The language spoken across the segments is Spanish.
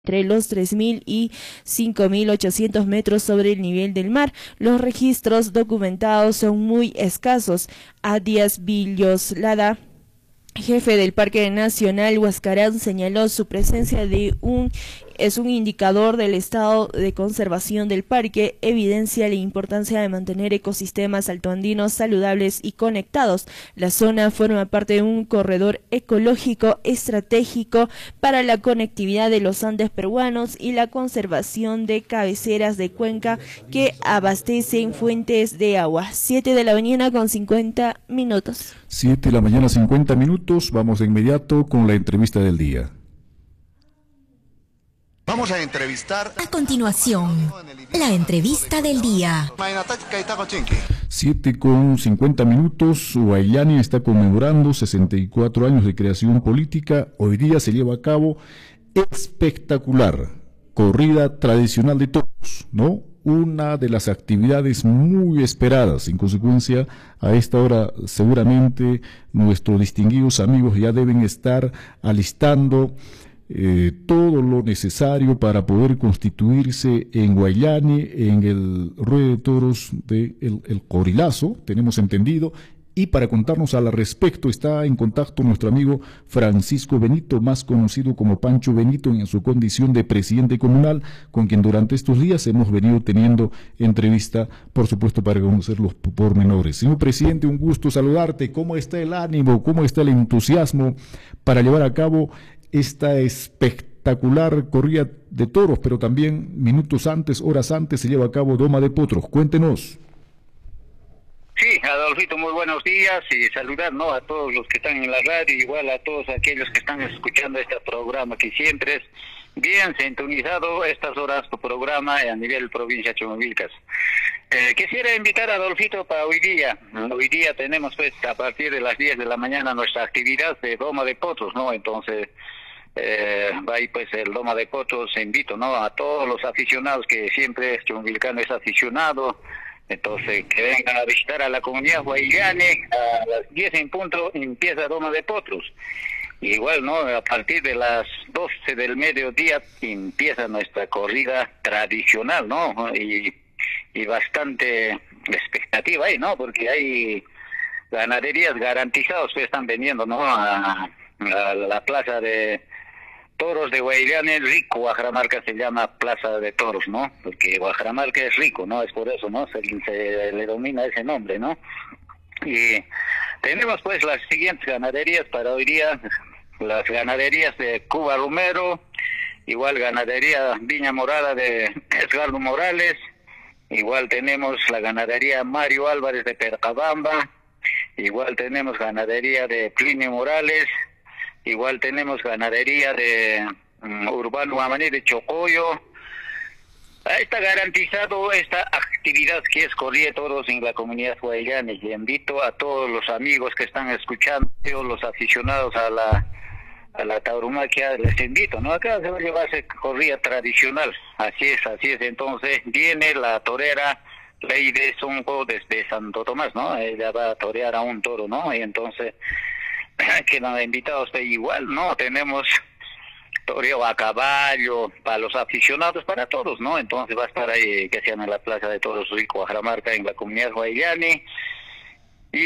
entre los 3.000 y 5.800 metros sobre el nivel del mar. Los registros documentados son muy escasos. A Díaz Villoslada, jefe del Parque Nacional Huascarán, señaló su presencia es un indicador del estado de conservación del parque, evidencia la importancia de mantener ecosistemas altoandinos saludables y conectados. La zona forma parte de un corredor ecológico estratégico para la conectividad de los Andes peruanos y la conservación de cabeceras de cuenca que abastecen fuentes de agua. 7 de la mañana con 50 minutos. 7 de la mañana 50 minutos, vamos de inmediato con la entrevista del día. Vamos a entrevistar... A continuación, la entrevista del día. 7 con 50 minutos, Huayllani está conmemorando 64 años de creación política. Hoy día se lleva a cabo espectacular corrida tradicional de toros, ¿no? Una de las actividades muy esperadas. En consecuencia, a esta hora seguramente nuestros distinguidos amigos ya deben estar alistando todo lo necesario para poder constituirse en Huayllani, en el ruedo de toros de el Corilazo, tenemos entendido. Y para contarnos al respecto está en contacto nuestro amigo Francisco Benito, más conocido como Pancho Benito, en su condición de presidente comunal, con quien durante estos días hemos venido teniendo entrevista, por supuesto, para conocer los pormenores. Señor presidente, un gusto saludarte. ¿Cómo está el ánimo? ¿Cómo está el entusiasmo para llevar a cabo esta espectacular corrida de toros? Pero también minutos antes, horas antes, se lleva a cabo Doma de Potros. Cuéntenos. Sí, Adolfito, muy buenos días y saludar, ¿no?, a todos los que están en la radio, igual a todos aquellos que están escuchando este programa, que siempre es bien sintonizado estas horas tu programa a nivel provincia de Chumbivilcas. Quisiera invitar a Adolfito para hoy día. Hoy día tenemos pues a partir de las 10 de la mañana nuestra actividad de Doma de Potros, ¿no? Entonces va ahí pues el Doma de Potros. Invito, ¿no?, a todos los aficionados, que siempre Chumbivilcano es aficionado. Entonces, que vengan a visitar a la comunidad Huayllani. A las 10 en punto empieza Doma de Potros. Igual, ¿no?, a partir de las 12 del mediodía empieza nuestra corrida tradicional, ¿no? Y bastante expectativa ahí, ¿no? Porque hay ganaderías garantizadas que están vendiendo, ¿no?, a la plaza de toros de Huayllani. Rico, Guajaramarca se llama Plaza de Toros, ¿no? Porque Guajaramarca es rico, ¿no? Es por eso, ¿no? Se le denomina ese nombre, ¿no? Y tenemos pues las siguientes ganaderías para hoy día. Las ganaderías de Cuba Romero, igual ganadería Viña Morada de Edgardo Morales, igual tenemos la ganadería Mario Álvarez de Percabamba, igual tenemos ganadería de Plinio Morales, igual tenemos ganadería de Urbano Guamaní de Chocoyo. Está garantizado esta actividad que es corrida de toros en la comunidad Huayllani. Y invito a todos los amigos que están escuchando, todos los aficionados a la tauromaquia, les invito, ¿no? Acá se va a llevarse corrida tradicional. Así es. Entonces viene la torera Ley de Sonco desde Santo Tomás, ¿no? Ella va a torear a un toro, ¿no? Y entonces quedan invitados igual, ¿no? Tenemos toreo a caballo para los aficionados, para todos, ¿no? Entonces va a estar ahí, que sean en la Plaza de Toros Rico, Guajaramarca, en la comunidad Huayllani. Y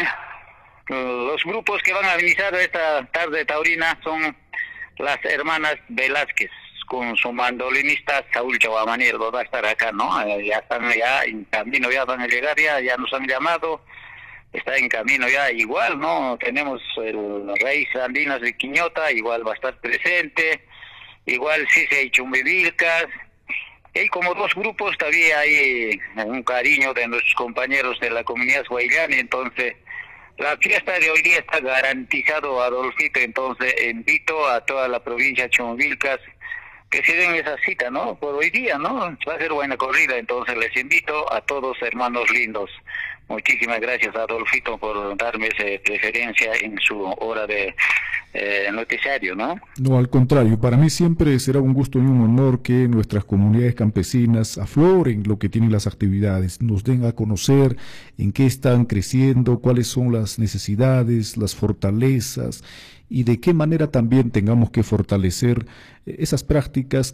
los grupos que van a organizar esta tarde taurina son las hermanas Velázquez, con su mandolinista Saúl Chauamaniel, va a estar acá, ¿no? Ya están en camino, ya van a llegar, ya nos han llamado. Está en camino ya, igual, ¿no? Tenemos el Rey Andinas de Quiñota, igual va a estar presente, igual Cice y Chumbivilcas. Hay como dos grupos, todavía hay un cariño de nuestros compañeros de la comunidad Huayllani. Entonces la fiesta de hoy día está garantizado, Adolfito. Entonces invito a toda la provincia de Chumbivilcas que se den esa cita, ¿no? Por hoy día, ¿no? Va a ser buena corrida, entonces les invito a todos, hermanos lindos. Muchísimas gracias, Adolfito, por darme esa preferencia en su hora de noticiario, ¿no? No, al contrario, para mí siempre será un gusto y un honor que nuestras comunidades campesinas afloren lo que tienen las actividades, nos den a conocer en qué están creciendo, cuáles son las necesidades, las fortalezas y de qué manera también tengamos que fortalecer esas prácticas